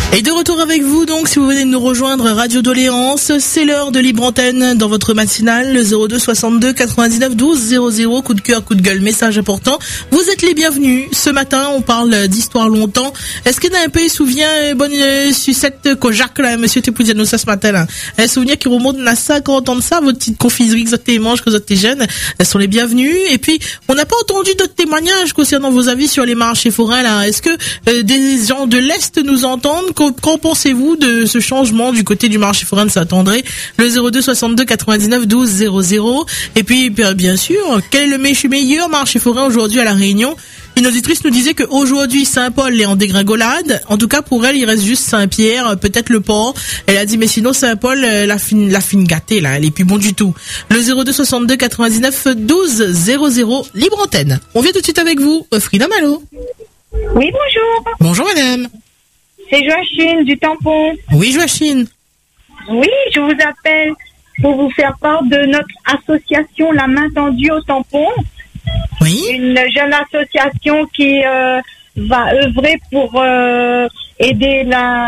Et de retour avec vous, donc, si vous venez de nous rejoindre, Radio Doléance, c'est l'heure de Libre Antenne dans votre matinale, le 02 62 99 12 00, coup de cœur, coup de gueule, message important. Vous êtes les bienvenus. Ce matin, on parle d'histoire longtemps. Est-ce qu'il y a un peu souvient, bonne sucette que Jacques, là, monsieur Tepoudiano, ça ce matin, là. Un souvenir qui remonte à 50 ans de ça, votre petite confiserie que vous avez mangé, que vous êtes jeunes, elles sont les bienvenues. Et puis, on n'a pas entendu d'autres témoignages concernant vos avis sur les marchés forains, là. Est-ce que des gens de l'Est nous entendent? Qu'en pensez-vous de ce changement du côté du marché forain de Saint-André? Le 02 62 99 12 00. Et puis, bien sûr, quel est le meilleur marché forain aujourd'hui à La Réunion? Une auditrice nous disait qu'aujourd'hui, Saint-Paul est en dégringolade. En tout cas, pour elle, il reste juste Saint-Pierre, peut-être le port. Elle a dit, mais sinon, Saint-Paul, la fine gâtée, là, elle est plus bon du tout. Le 02 62 99 12 00, Libre Antenne. On vient tout de suite avec vous. Frida Malo. Oui, bonjour. Bonjour, madame. C'est Joachine du Tampon. Oui, Joachine. Oui, je vous appelle pour vous faire part de notre association La Main Tendue au Tampon. Oui. Une jeune association qui va œuvrer pour aider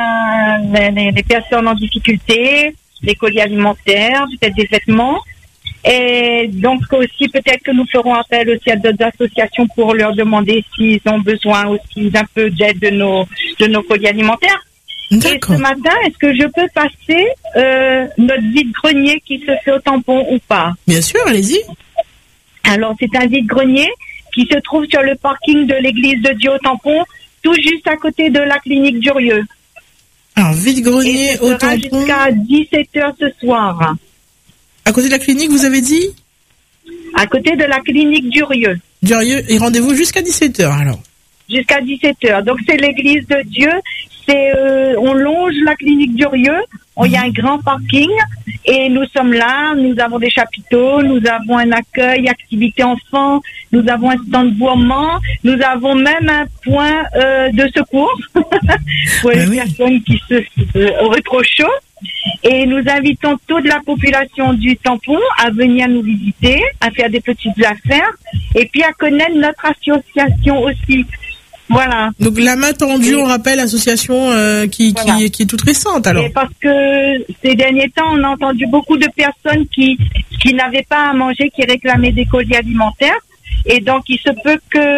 les personnes en difficulté, les colis alimentaires, peut-être des vêtements. Et donc aussi, peut-être que nous ferons appel aussi à d'autres associations pour leur demander s'ils ont besoin aussi d'un peu d'aide de nos colis alimentaires. D'accord. Et ce matin, est-ce que je peux passer notre vide-grenier qui se fait au Tampon ou pas? Bien sûr, allez-y. Alors, c'est un vide-grenier qui se trouve sur le parking de l'église de Dieu au Tampon, tout juste à côté de la clinique Durieux. Alors, vide-grenier au Tampon. Jusqu'à 17h ce soir. À côté de la clinique, vous avez dit? À côté de la clinique Durieux. Durieux, et rendez-vous jusqu'à 17h, alors. Jusqu'à 17h. Donc, c'est l'église de Dieu. On longe la clinique Durieux. Il y a un grand parking et nous sommes là. Nous avons des chapiteaux, nous avons un accueil, activité enfants, nous avons un stand gourmand, nous avons même un point de secours pour les personnes qui auraient trop chaud. Et nous invitons toute la population du Tampon à venir nous visiter, à faire des petites affaires et puis à connaître notre association aussi. Voilà. Donc La Main Tendue, on rappelle, association qui est toute récente alors. Et parce que ces derniers temps, on a entendu beaucoup de personnes qui n'avaient pas à manger, qui réclamaient des colis alimentaires. Et donc, il se peut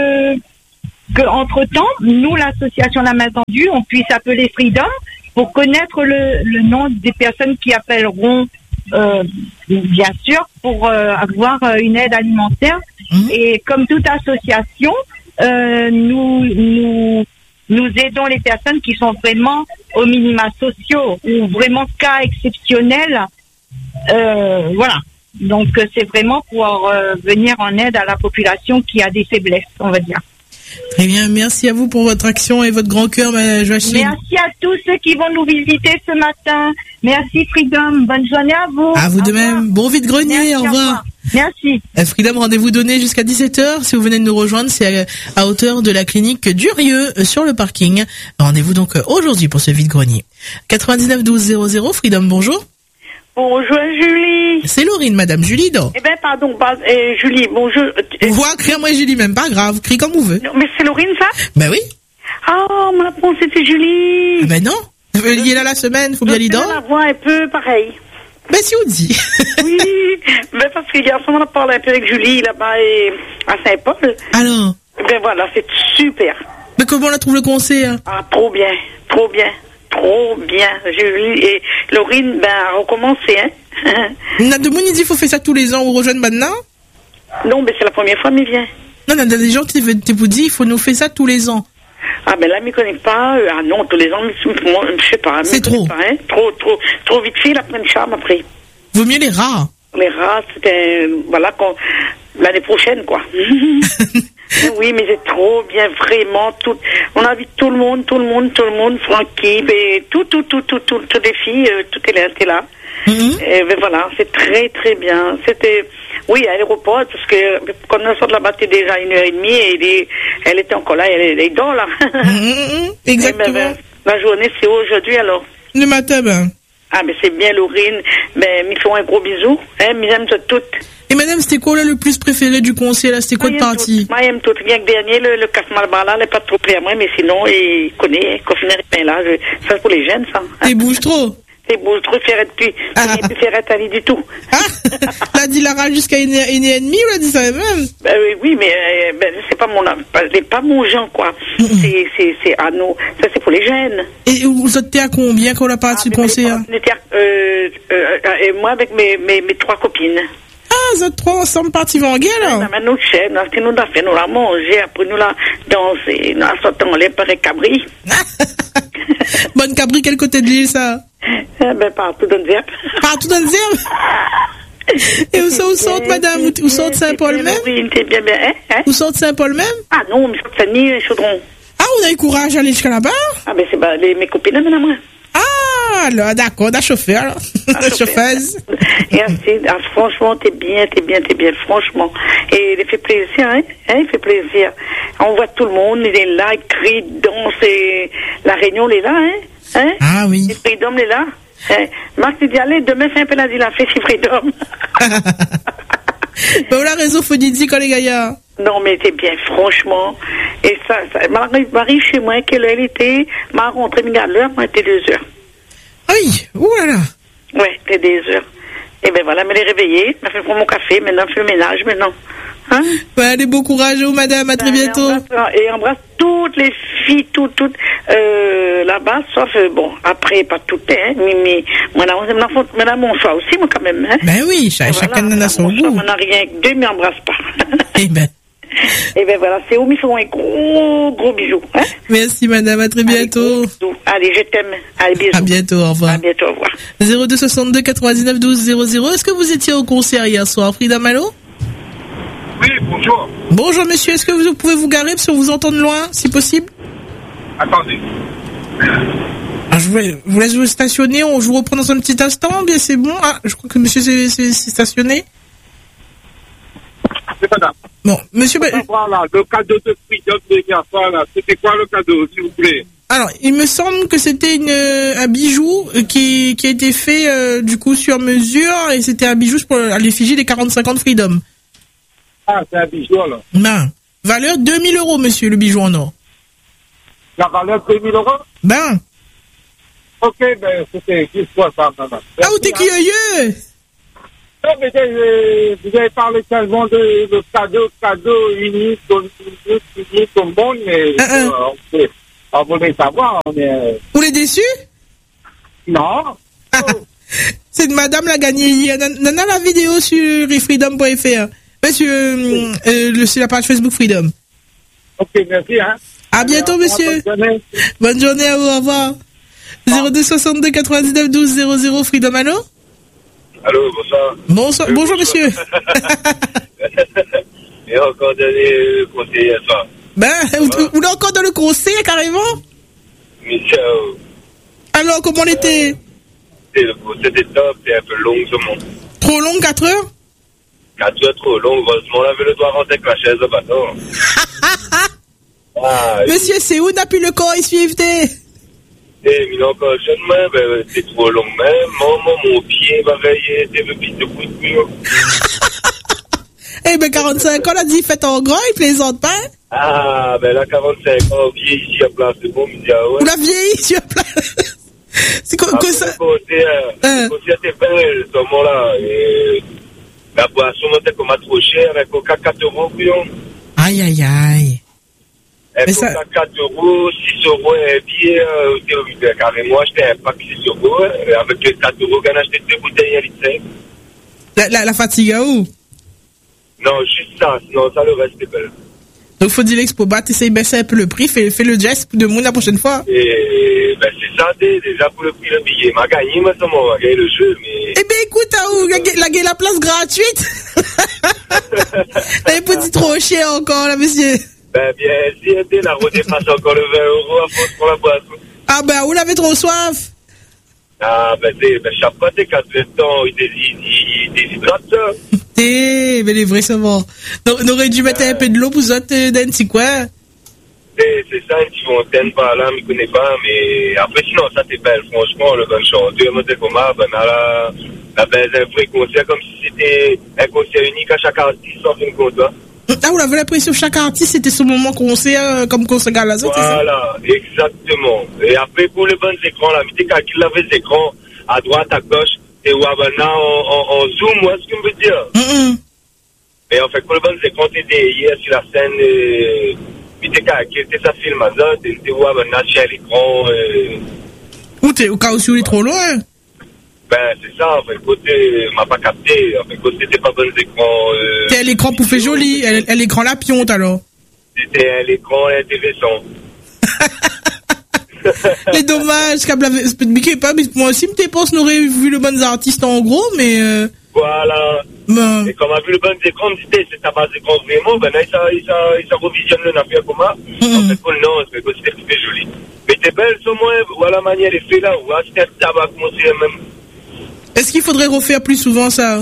que entre-temps, nous, l'association La Main Tendue, on puisse appeler Freedom pour connaître le nom des personnes qui appelleront, bien sûr, pour avoir une aide alimentaire. Et comme toute association, nous aidons les personnes qui sont vraiment aux minima sociaux ou vraiment cas exceptionnels. Voilà. Donc, c'est vraiment pour venir en aide à la population qui a des faiblesses, on va dire. Très bien, merci à vous pour votre action et votre grand cœur, Joachim. Merci à tous ceux qui vont nous visiter ce matin. Merci Freedom, bonne journée à vous. À vous de même, bon vide-grenier, au revoir. Merci. Freedom, rendez-vous donné jusqu'à 17h. Si vous venez de nous rejoindre, c'est à hauteur de la clinique Durieux sur le parking. Rendez-vous donc aujourd'hui pour ce vide-grenier. 99 12 00, Freedom, bonjour. Bonjour Julie. C'est Laurine, madame Julie, donc. Eh ben pardon, Julie, bonjour. Voir, criez-moi Julie, même pas grave, crie comme vous voulez. Non, mais c'est Laurine ça? Ben oui. Oh, ma réponse c'était Julie. Ah ben non, il est là la semaine, faut bien aller dans. La voix un peu pareil. Ben si on dit. Oui, ben parce que hier soir on a parlé un peu avec Julie là-bas à Saint-Paul. Alors? Ben voilà, c'est super. Mais comment on la trouve le concert? Ah, trop bien, trop bien. Trop bien, Julie et Laurine, ben, recommencer, hein. Nademoun, il dit qu'il faut faire ça tous les ans, on rejoint maintenant? Non, mais c'est la première fois, mais bien. Non, il y a des gens qui vous disent qu'il faut nous faire ça tous les ans. Ah, ben là, je ne connais pas. Ah non, tous les ans, moi, je sais pas. C'est trop. Pas, hein. Trop vite fait, la prenne charme après. Vaut mieux les rats. Les rats, c'était, voilà, l'année prochaine, quoi. Oui, mais c'est trop bien, vraiment. On invite tout le monde, Francky, et tout les filles, tout est là. Et ben voilà, c'est très, très bien. C'était, oui, à l'aéroport, parce que quand on sort de là-bas, c'était déjà 1h30, et elle était encore là, elle est dans là. Exactement. La journée, c'est aujourd'hui, alors. Le matin, ben. Ah, mais c'est bien, Laurine. Mais, ils font un gros bisou. Hein, ils aiment toutes. Et madame, c'était quoi le plus préféré du concert là? C'était quoi de partie? Moi, j'aime tout. Bien que dernier, le casse-malbar là, n'est pas trop pris à moi, mais sinon, il connaît, quand finir bien là, ça c'est pour les jeunes, ça. T'es bouge trop? T'es bouge trop, Ferrette, puis, plus Ferrette, elle dit du tout. Ah, l'a dit Lara jusqu'à une heure et demie, ou l'a dit ça même? Oui, mais, c'est pas mon genre, quoi. C'est à nous, ça c'est pour les jeunes. Et vous êtes à combien quand on a parti du concert? Et moi, avec mes 3 copines. Ah, vous êtes 3 ensemble partis vanguer, là? Non, mais nous, chef, nous avons fait, nous l'avons mangé, après nous l'avons dansé, nous l'avons sauté en l'air par un cabri. Bonne cabri, quel côté de l'île, ça? Partout dans le Zerbe. Partout dans le Zerbe? Et où sortent, madame? Où sortent Saint-Paul même? Oui, t'es bien, hein? Où sortent Saint-Paul même? Ah non, mais c'est ni Chaudron. Ah, on a eu courage d'aller jusqu'à là-bas? Ah, ben c'est mes copines, madame. Ah, là, d'accord, d'un chauffeur, là. Chauffeuse. Et franchement, t'es bien, franchement. Et il fait plaisir, hein? Il fait plaisir. On voit tout le monde, il est là, il crie, danse, et la réunion, il est là, hein? Ah oui. Et Freedom, il est là. Marc, tu dis, allez, demain, c'est un peu là, il a fait chez Freedom. Ben, la réseau, faut dire quand les gaillards. Non, mais c'est bien, franchement. Et ça m'arrive chez moi, quelle heure elle était, m'a rentré, regarde l'heure, moi, c'était 2h. Oui, voilà. Ouais, c'était 2h. Et ben voilà, me l'ai réveillée, m'a fait prendre mon café, maintenant, je fais le ménage, maintenant. Hein? Ouais, allez, bon courage, madame, à très bientôt. Et embrasse toutes les filles, toutes, là-bas, sauf, bon, après, pas toutes, hein, mais, moi, là, mon choix aussi, moi, quand même, hein. Ben oui, chacun en a son goût. On n'a rien que 2, mais embrasse pas. Eh ben. Et ben voilà, c'est où ils feront un gros bijou. Hein? Merci madame, à très bientôt. Allez, je t'aime. Allez, bisous. À bientôt, au revoir. À bientôt, au revoir. 02 62 99 12 00. Est-ce que vous étiez au concert hier soir, Frida Malo? Oui, bonjour. Bonjour monsieur, est-ce que vous pouvez vous garer parce qu'on vous entend de loin, si possible? Attendez. Ah, je vous laisse vous stationner, je vous reprend dans un petit instant, bien c'est bon. Ah, je crois que monsieur s'est stationné. C'est madame. Bon, monsieur... Voilà, le cadeau de Freedom de hier soir, là, c'était quoi le cadeau, s'il vous plaît? Alors, il me semble que c'était un bijou qui a été fait du coup sur mesure, et c'était un bijou pour l'effigie des 45 ans de Freedom. Ah, c'est un bijou, là. Ben, valeur 2000 €, monsieur, le bijou en or. La valeur 2000 €? Ben. Ok, ben, c'était juste quoi ça, madame. Ah, où t'es curieux? Non, mais vous avez parlé tellement de cadeau unique au monde, mais on voulait savoir, on est... Vous l'êtes déçu? Non. C'est de madame l'a gagné hier. Nana la vidéo sur freedom.fr. Sur la page Facebook Freedom. Ok, merci, hein. À bientôt, monsieur. Bonne journée à vous, au revoir. 02 62 99 12 00, Freedom, allô? Allô, bonsoir. Bonjour, monsieur. Et encore donné le conseil à ça. Ben, vous l'avez encore dans le conseil, carrément? Michel. Alors, comment on était? Le procès était top, c'est un peu long, ce monde. Trop long, 4 heures? 4 heures trop long, heureusement, on avait le doigt rentré avec la chaise au bateau. Monsieur, c'est où n'a plus le corps, il suivent mais encore jeune, ben, c'est trop long même. Mon pied va veiller, c'est le pied de bout de mur. Eh ben, 45 ans, on a dit, faites en grand, il plaisante pas. Ah, ben là, 45 ans, vieilli ici à place, c'est bon, mais ah ouais. Vous la vieilli sur place. C'est quoi ça? Le concert était belle, ce moment-là. Et la boisson, c'était comme trop cher, un coca 4 €, couillon. Aïe, aïe, aïe. Un coca 4 €, 6 € un billet, carrément, acheté un pack 6 €, avec 4 €, on a acheté 2 bouteilles à litre. La fatigue à où? Non, juste ça, sinon ça, le reste est belle. Donc, faut dire l'Expo Bat, essaye de baisser un peu le prix, fais le geste de monde la prochaine fois. Et, ben, c'est ça, déjà pour le prix le billet. M'a gagné, moi, ça m'a gagné le jeu, mais. Eh ben, écoute, la place gratuite. T'avais pas dit trop cher encore, là, monsieur. Ben, bien, si, la redépasse encore le 20 € à force pour la boisson. Ah, ben, vous l'avez trop soif. Ah, ben, chaque fois, t'es 4 ans, il déshydrate ça. Mais les vrais savants. On aurait dû mettre un peu de l'eau pour autres d'un petit coin. C'est ça, une petite fontaine par là, je ne connais pas, mais après, sinon, ça c'est belle, franchement, le bon chanteur, moi, c'est comme ça, ben, la belle, un vrai concert, comme si c'était un concert unique à chaque artiste, en fin de compte, hein. Ah, vous avez l'impression que chaque artiste, c'était ce moment concert, comme concert gala, ça, voilà, exactement. Et après, pour les bons écrans, là, mettez quand il avait les écrans, à droite, à gauche, et Wabana en zoom, moi, ce que je veux dire. Et en fait, pour les bons écrans, t'étais hier sur la scène, mettez quand il était sa film, t'étais Wabana sur l'écran, Ou t'es au cas où tu es trop loin? Ben, c'est ça, en fait, côté, m'a pas capté, en fait, côté, c'était pas bon écran, T'es l'écran pour faire joli, l'écran la pionte, alors. C'était l'écran intéressant. Les dommages, câble avait, pas, mais moi aussi, je pense, qu'on aurait vu le bon artiste en gros, mais, Voilà. Et comme on a vu le bon écran, on me dit, c'est ta base d'écran vraiment, ben là, ça revisionne le navire comme ça. En fait, non, c'est que c'était joli. Mais t'es belle, au moins, voilà la manière de faire là, ouais, c'était un tabac, moi, c'est même. Est-ce qu'il faudrait refaire plus souvent ça?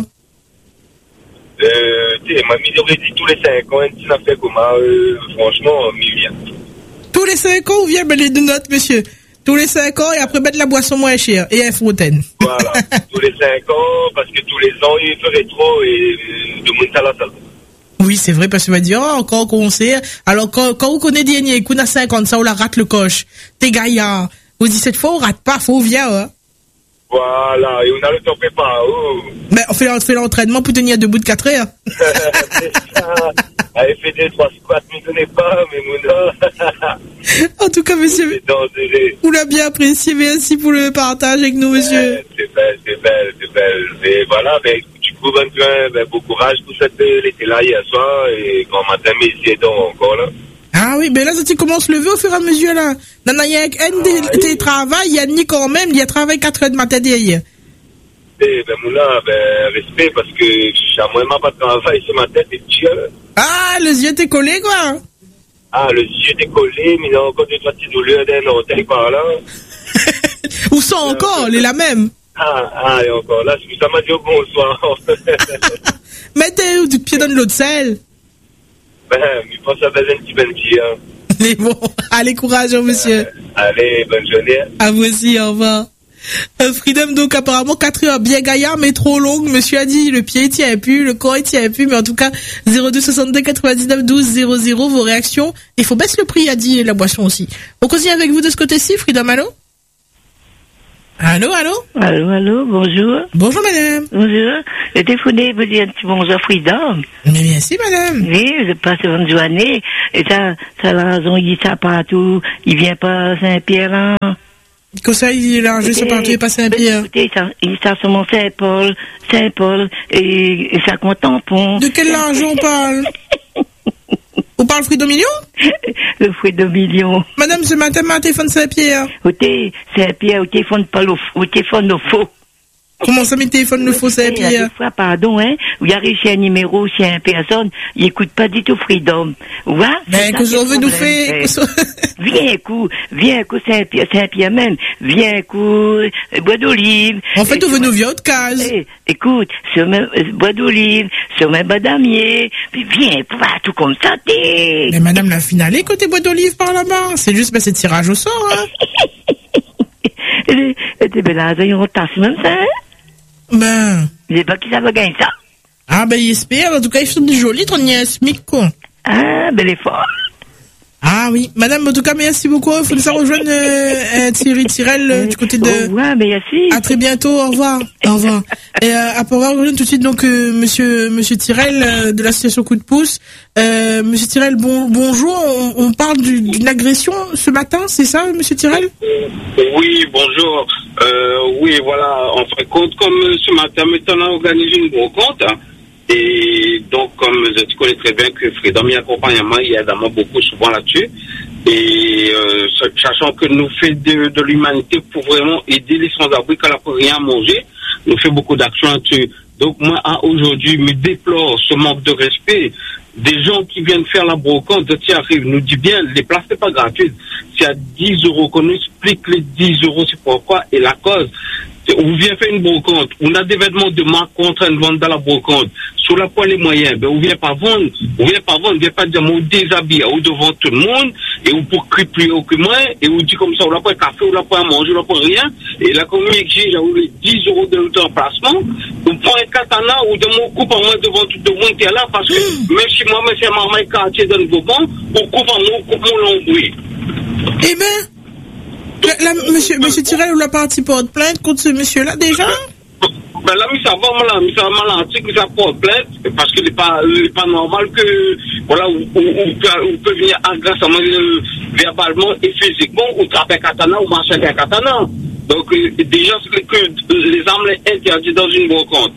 Ma mie aurait dit tous les 5 ans, un petit affaire comme ça, franchement, m'y vient. Tous les 5 ans, ou vient les deux notes, monsieur? Tous les 5 ans, et après mettre la boisson moins chère, et un fontaine. Voilà, tous les 5 ans, parce que tous les ans, il ferait trop, et de monter à la salle. Oui, c'est vrai, parce que tu vas dire, oh, encore concert. Alors, quand vous connaissez dernier, qu'on a 50, ça, on la rate le coche. T'es gaillard. Vous dites, cette fois, on rate pas, faut vient, hein. Voilà, et on a le temps préparé. Oh. Mais on fait l'entraînement pour tenir debout de 4 heures. C'est ça. Elle fait 2-3 squats, je ne connais pas, mais Mouna. En tout cas, monsieur, vous l'avez bien apprécié. Merci pour le partage avec nous, monsieur. C'est belle. Et voilà, du coup, bon courage pour l'été là hier soir, et quand matin, mais ici, encore là. Ah oui, ben là, ça tu commences à lever au fur et à mesure, là. Non, il y a un télétravail, il y a ni quand même, il y a travaillé 4 heures de matin derrière. Mouna, respect, parce que je suis à moi, pas de travail ce matin, c'est petit, Ah, les yeux t'es collé, quoi. Ah, le yeux t'es collé, mais il y a encore 2-3 petites douleurs d'un hôtel par là. Où sont encore, les la même? Et encore là, ça m'a dit au bonsoir. Mettez du pied dans de l'eau de sel. Je pense à faire un petit hein. Mais bon, allez, courage, monsieur. Allez, bonne journée. À vous aussi, au revoir. Freedom, donc, apparemment, 4 heures bien gaillard, mais trop longue. Monsieur a dit, le pied, il tient plus, le corps, il tient plus, mais en tout cas, 02 62 99 12 00, vos réactions. Il faut baisser le prix, a dit la boisson aussi. On continue avec vous de ce côté-ci, Freedom, allô? Allô, bonjour. Bonjour, madame. Bonjour. Je téléphonais vous dire un petit bonjour, Freedom. Mais merci, madame. Oui, je passe bonne journée. Et ça la raison, il ça partout. Il vient pas à Saint-Pierre, là. Comme ça, il a rangé ce partout et pas Saint-Pierre. Écoutez, il está sur mon Saint-Paul, et ça compte tampon. De quel argent on parle? On parle Freedom Million? Le Freedom Million. Madame, ce matin, ma téléphone Saint-Pierre. Saint-Pierre, au téléphone pas au téléphone au faux. Comment ça, mes téléphones le faux Saint-Pierre? Des fois, pardon, hein, où il y a réussi un numéro chez une personne, il écoute pas du tout Freedom. Ouais? Mais qu'est-ce qu'on veut nous faire? Viens, Saint-Pierre même. Viens, Bois d'Olive. En fait, on veut nous vieux de case. Écoute, sur mes Bois d'Olive, sur mes badamiers, puis viens, tout comme ça, t'es. Mais madame, la finale est côté Bois d'Olive par là-bas. C'est juste, c'est tirage au sort, hein. Et ben là, ils ont tassé même ça, hein. Ben. Je sais pas qui ça va gagner ça. Ah, ben, il espère. En tout cas, ils sont des jolis, on y a un SMIC, quoi. Ah, ben, les forts. Ah, oui. Madame, en tout cas, merci beaucoup. Il faut nous faire rejoindre, Thierry Tirel, du côté de. Au revoir, merci. À très bientôt. Au revoir. Au revoir. Et, après avoir rejoindre tout de suite, donc, monsieur Tirel, de l'association Coup de Pouce. Monsieur Tirel, bonjour. On parle d'une agression ce matin, c'est ça, monsieur Tirel? Oui, bonjour. Oui, voilà. En fin de compte, comme ce matin, on a organisé une rencontre. Et donc, comme tu connais très bien que Freedom y accompagnement, il y a évidemment beaucoup souvent là-dessus. Et sachant que nous fait de l'humanité pour vraiment aider les sans-abri quand on n'a rien à manger, nous fait beaucoup d'actions là-dessus. Donc moi, aujourd'hui, me déplore ce manque de respect des gens qui viennent faire la brocante, qui arrivent, nous dit bien, les places n'est pas gratuites. C'est à 10 euros qu'on nous explique les 10 euros, c'est pourquoi, et la cause. Ou vient faire une brocante, on a des vêtements de marque qu'on est en train de vendre dans la brocante, sur la poêle les moyens, ben, on vient pas vendre, on vient pas dire, on déshabille, ou devant tout le monde, et on pour crier au moins, et on dit comme ça, on n'a pas un café, on n'a pas à manger, on n'a pas rien, et la commune exige, on les 10 € de notre emplacement, on prend un katana, ou de mon coupe en moins devant tout le monde qui est là, parce que, même si moi, c'est maman quartier dans le Bourbon, on coupe en moi, on coupe mon lambouille. Eh ben, monsieur Tirel, ou la partie porte plainte contre ce monsieur-là déjà? Ben là, ça va mal antique, mais ça porte plainte, parce qu'il n'est pas normal que, voilà, on peut venir agressivement, verbalement et physiquement, ou trapper un katana, ou marcher avec un katana. Donc, déjà, c'est que les armes sont interdites dans une brocante.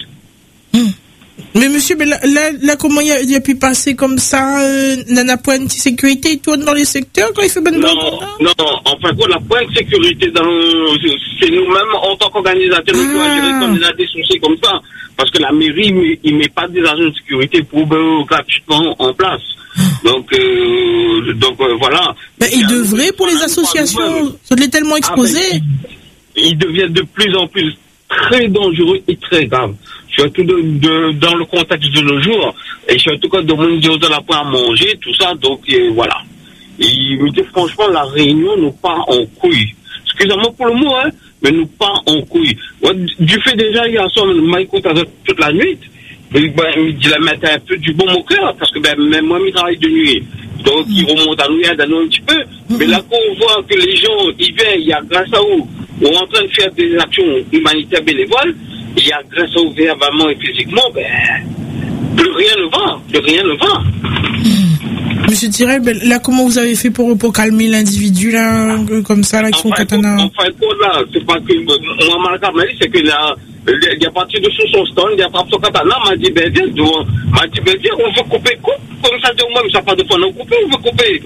Mais monsieur, mais là comment il a pu passer comme ça, n'a pas une sécurité, il tourne dans les secteurs quand il fait bonne brocante? Non, en fait, la point de sécurité, c'est nous-mêmes, en tant qu'organisateur, nous devons gérer comme des soucis comme ça. Parce que la mairie, il met pas des agents de sécurité pour gratuitement en place. Donc voilà. Ben, il devrait, pour les associations, ça l'est tellement exposé. Il devient de plus en plus très dangereux et très grave. Surtout dans le contexte de nos jours, et surtout quand on n'a pas à manger, tout ça, donc voilà. Et franchement, la Réunion nous part en couille. Excusez-moi pour le mot, hein, mais nous part en couille. Du fait déjà, hier soir, m'a écouté toute la nuit, il dit la mettre un peu du bon au cœur, parce que même moi, je travaille de nuit. Donc, il remonte à nous, il donne un petit peu. Mais là, quand on voit que les gens, ils viennent, il y a grâce à eux, on est en train de faire des actions humanitaires bénévoles, il y a grâce à eux verbalement et physiquement, plus rien ne va. Monsieur Tirel, là, comment vous avez fait pour calmer l'individu, là, comme ça, là, avec son katana? Enfin, là, c'est pas que, moi, Malaka m'a dit, c'est que là, il y a parti de sous son stand, il y a pas son katana, m'a dit, viens, on veut couper, comme ça, moi, ça pas de fois, on veut couper.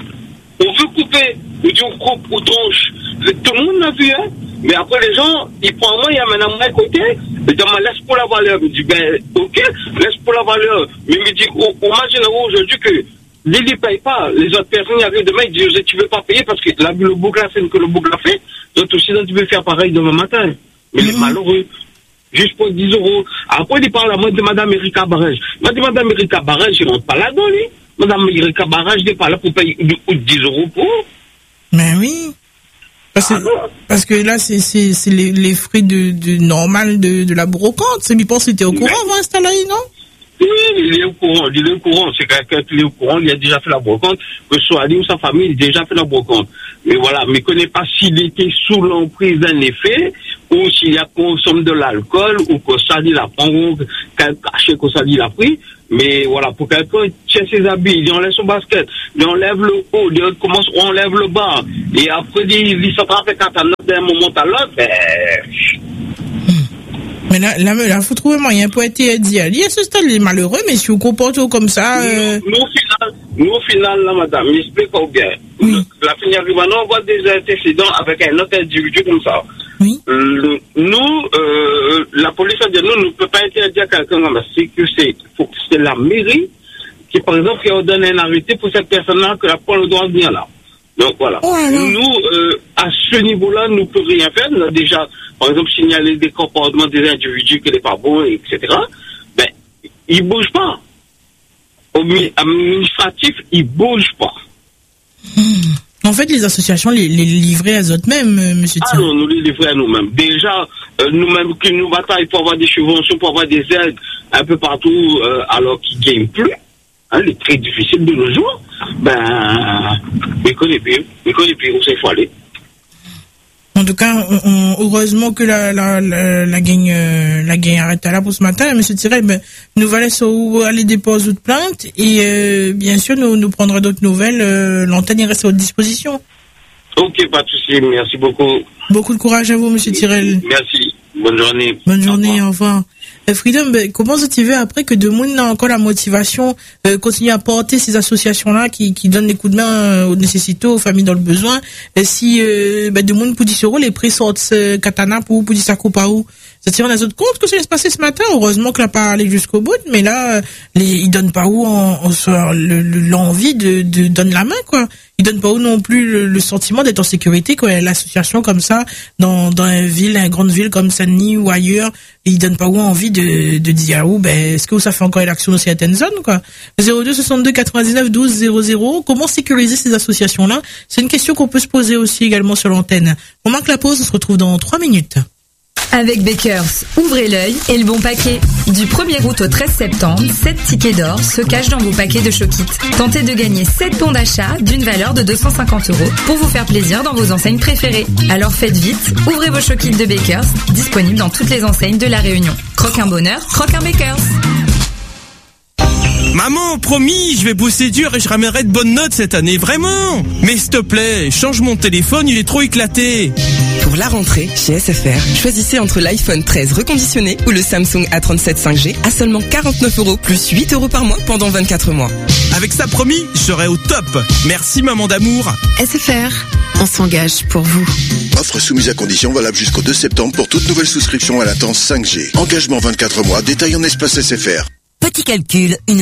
On dit, on coupe, on tranche. Tout le monde l'a vu, hein. Mais après, les gens, ils prennent moi, ils amènent à moi à côté, ils disent, laisse pour la valeur. Je dis, ok, laisse pour la valeur. Mais il me dit, imagine aujourd'hui que les ne payent pas, les autres personnes arrivent demain, ils disent, tu veux pas payer parce que le bouc l'a fait, que le bouc l'a fait, donc aussi, tu veux faire pareil demain matin. Mais les malheureux, juste pour 10 €. Après, il parle à moi de Madame Erika Barrage. Je dis, Madame Erika Barrage, je ne rentre pas là-dedans, lui. Madame Erika Barrage, je n'est pas là pour payer 10 € pour. Mais oui. Parce que là, c'est les fruits de normal de la brocante. C'est lui pense que c'était au courant, vous installer, non? Oui, il est au courant. C'est quelqu'un qui est au courant, il a déjà fait la brocante, que ce soit lui ou sa famille, il a déjà fait la brocante. Mais voilà, mais il ne connaît pas s'il était sous l'emprise d'un effet, ou s'il a consommé de l'alcool, ou que ça dit la prend, ou caché que ça dit la pris. Mais voilà, pour quelqu'un, il tient ses habits, il enlève son basket, il enlève le haut, on enlève le bas, et après, il s'attrape avec un talent d'un moment à l'autre, Mais là, faut trouver moyen pour être dit à lui. À ce stade, il est malheureux, mais si vous comportez comme ça, Nous, au final, là, madame, m'explique bien. Oui. La finale du on voit des antécédents avec un autre individu comme ça. Oui. La police a dit, nous ne peut pas interdire quelqu'un comme ça. C'est la mairie qui, par exemple, qui a donné un arrêté pour cette personne-là que la police doit venir là. Donc voilà. Nous, à ce niveau-là, nous ne pouvons rien faire. Nous avons déjà, par exemple, signalé des comportements des individus qui n'est pas bon, etc. Ils ne bougent pas. Au administratif, ils ne bougent pas. En fait, les associations les livraient à eux-mêmes, monsieur Thierry. Non, nous les livraient à nous-mêmes. Déjà, nous-mêmes qui nous bataillons pour avoir des subventions, pour avoir des aides un peu partout, alors qu'ils ne gagnent plus. Hein, il est très difficile de nos jours. Il connaît plus où ça il faut aller. En tout cas, heureusement que la gang arrête là pour ce matin, monsieur Thierry. Nous allons laisser aller déposer de plainte et bien sûr nous prendrons d'autres nouvelles. L'antenne reste à votre disposition. Ok, pas de souci. Merci beaucoup. Beaucoup de courage à vous, monsieur Thierry. Merci. Bonne journée. Bonne journée. Au revoir. Freedom, comment tu veux après que de monde a encore la motivation continuer à porter ces associations-là qui donnent des coups de main aux nécessiteux, aux familles dans le besoin, si de monde pour dire les prix sortent katana pour dire ça coupe à où Ça tire les autres compte que ça laisse passer ce matin. Heureusement que n'a pas allé jusqu'au bout, mais là, ils donnent pas où l'envie de donner la main, quoi. Ils donnent pas où non plus le sentiment d'être en sécurité, quoi. L'association comme ça, dans une grande ville comme Saint-Denis ou ailleurs, ils donnent pas où envie de dire, est-ce que ça fait encore une action dans certaines zones, quoi. 02 62 99 12 00. Comment sécuriser ces associations-là? C'est une question qu'on peut se poser aussi également sur l'antenne. On marque la pause, on se retrouve dans 3 minutes. Avec Bakers, ouvrez l'œil et le bon paquet. Du 1er août au 13 septembre, 7 tickets d'or se cachent dans vos paquets de Showkit. Tentez de gagner 7 bons d'achat d'une valeur de 250 € pour vous faire plaisir dans vos enseignes préférées. Alors faites vite, ouvrez vos Showkits de Bakers, disponibles dans toutes les enseignes de La Réunion. Croque un bonheur, croque un Bakers. Maman, promis, je vais bosser dur et je ramènerai de bonnes notes cette année, vraiment. Mais s'il te plaît, change mon téléphone, il est trop éclaté. Pour la rentrée, chez SFR, choisissez entre l'iPhone 13 reconditionné ou le Samsung A37 5G à seulement 49 € plus 8 € par mois pendant 24 mois. Avec ça, promis, je serai au top. Merci, maman d'amour. SFR, on s'engage pour vous. Offre soumise à condition valable jusqu'au 2 septembre pour toute nouvelle souscription à latence 5G. Engagement 24 mois, détail en espace SFR. Petit calcul, une